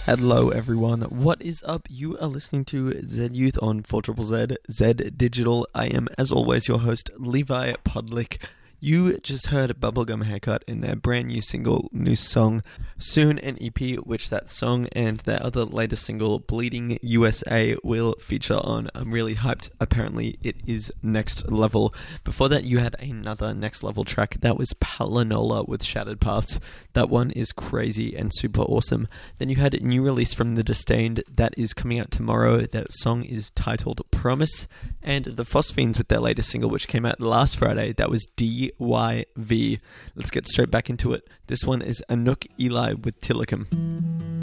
Hello everyone, what is up? You are listening to Z Youth on 4ZZZ, Z Digital. I am, as always, your host, Levi Podlick. You just heard Bubblegum Haircut in their brand new single, new song, soon an EP, which that song and their other latest single, Bleeding USA, will feature on. I'm really hyped. Apparently it is next level. Before that, you had another next level track. That was Palanola with Shattered Paths. That one is crazy and super awesome. Then you had a new release from The Disdained that is coming out tomorrow. That song is titled Promise. And the Phosphenes with their latest single, which came out last Friday, that was DYV. Let's get straight back into it. This one is Anouk Eli with Tillicum.